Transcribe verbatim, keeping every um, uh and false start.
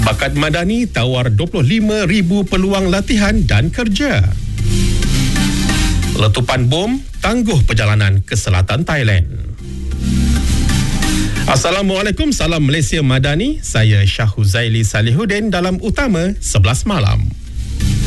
Bakat Madani tawar dua puluh lima ribu peluang latihan dan kerja. Letupan bom tangguh perjalanan ke selatan Thailand. Assalamualaikum, salam Malaysia Madani. Saya Syah Huzaili Salihuddin dalam Utama sebelas Malam.